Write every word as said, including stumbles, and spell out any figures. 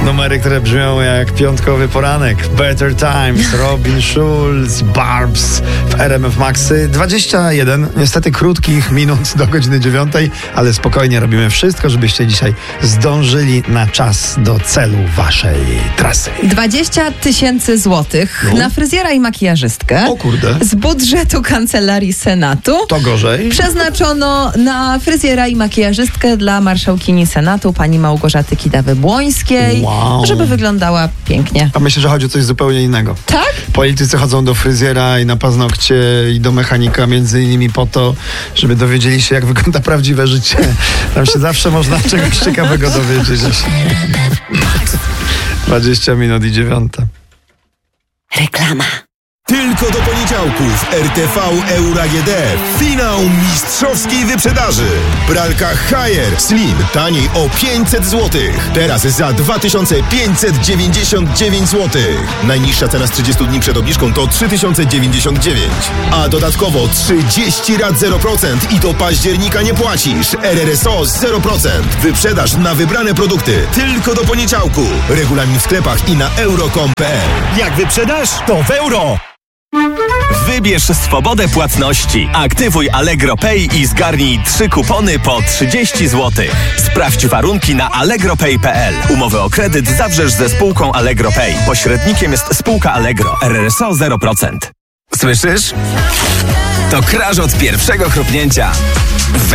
Numery, które brzmią jak piątkowy poranek. Better Times, Robin Schulz, Barbs w R M F Maxy. dwadzieścia jeden, niestety krótkich minut do godziny dziewiątej, ale spokojnie robimy wszystko, żebyście dzisiaj zdążyli na czas do celu waszej trasy. dwadzieścia tysięcy złotych No. na fryzjera i makijażystkę. O kurde. Z budżetu Kancelarii Senatu To gorzej. przeznaczono na fryzjera i makijażystkę dla marszałkini Senatu, pani Małgorzaty Kidawy-Błońskiej, Wow. żeby wyglądała pięknie. A myślę, że chodzi o coś zupełnie innego. Tak? Politycy chodzą do fryzjera i na paznokcie i do mechanika między innymi po to, żeby dowiedzieli się, jak wygląda prawdziwe życie. Tam się zawsze można czegoś ciekawego dowiedzieć. dwadzieścia minut i dziewiąta. Reklama. Tylko do poniedziałków R T V Euro A G D. Finał mistrzowskiej wyprzedaży. Pralka Haier Slim taniej o pięćset złotych. Teraz za dwa tysiące pięćset dziewięćdziesiąt dziewięć złotych. Najniższa cena z trzydziestu dni przed obniżką to trzy tysiące dziewięćdziesiąt dziewięć. A dodatkowo trzydzieści rat zero procent i do października nie płacisz. R R S O zero procent. Wyprzedaż na wybrane produkty. Tylko do poniedziałku. Regulamin w sklepach i na euro kropka com kropka p l. Jak wyprzedasz, to w euro! Wybierz swobodę płatności. Aktywuj Allegro Pay i zgarnij trzy kupony po trzydzieści złotych. Sprawdź warunki na allegro pay kropka p l. Umowę o kredyt zawrzesz ze spółką Allegro Pay. Pośrednikiem jest spółka Allegro. R R S O zero procent. Słyszysz? To kraż od pierwszego chrupnięcia.